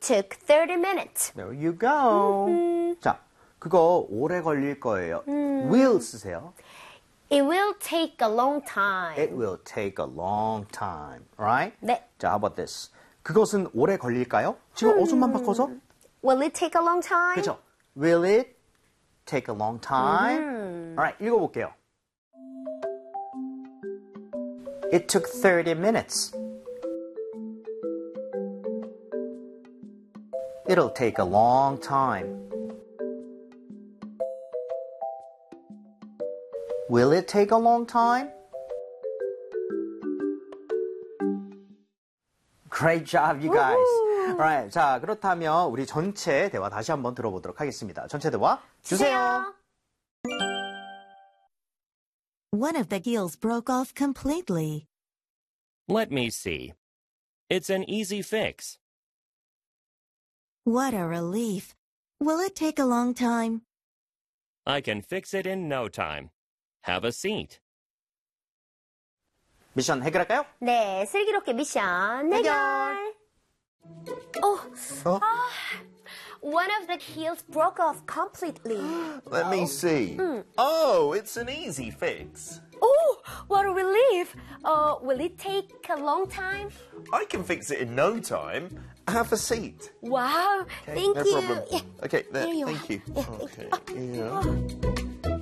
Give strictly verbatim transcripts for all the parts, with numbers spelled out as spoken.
took thirty minutes. There you go. Mm-hmm. 자, 그거 오래 걸릴 거예요. 음. will 쓰세요. It will take a long time. It will take a long time. Alright? 네. 자, how about this? 그것은 오래 걸릴까요? 지금 어순만 바꿔서? Will it take a long time? 그죠? Will it take a long time? 음. Alright, 읽어볼게요. It took thirty minutes. It'll take a long time. Will it take a long time? Great job, you guys. Alright, 자, 그렇다면 우리 전체 대화 다시 한번 들어보도록 하겠습니다. 전체 대화 주세요. One of the gills broke off completely. Let me see. It's an easy fix. What a relief. Will it take a long time? I can fix it in no time. Have a seat. 미션 해결할까요? 네, 슬기롭게 미션 해결. 어, 어? 아, one of the heels broke off completely. Let me see. Oh, it's an easy fix. Oh, what a relief. Uh, will it take a long time? I can fix it in no time. Have a seat. Wow, thank no you. problem. 예, Okay, there, here you thank are. you. 예, thank Okay, you. yeah.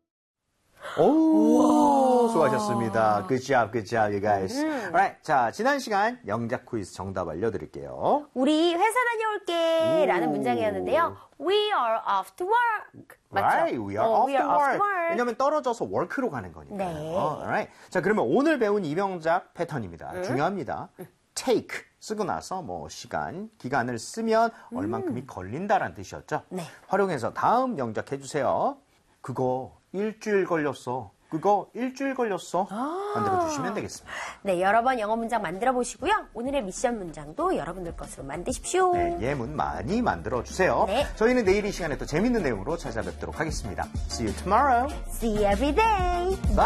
오, 수고하셨습니다. Good job, good job, you guys. Alright, 자, 지난 시간 영작 퀴즈 정답 알려드릴게요. 우리 회사 다녀올게 라는 오. 문장이었는데요. We are off to work. 맞죠? Right, we are, 어, off, we to are off work. to work. 왜냐면 떨어져서 work로 가는 거니까요. 네. Alright. 자, 그러면 오늘 배운 이명작 패턴입니다. 중요합니다. take 쓰고 나서 뭐 시간, 기간을 쓰면 얼만큼이 걸린다라는 뜻이었죠. 네. 활용해서 다음 영작 해주세요. 그거 일주일 걸렸어. 그거 일주일 걸렸어. 만들어주시면 되겠습니다. 네, 여러 번 영어 문장 만들어 보시고요. 오늘의 미션 문장도 여러분들 것으로 만드십시오. 네, 예문 많이 만들어주세요. 네. 저희는 내일 이 시간에 또 재밌는 내용으로 찾아뵙도록 하겠습니다. See you tomorrow. See you every day.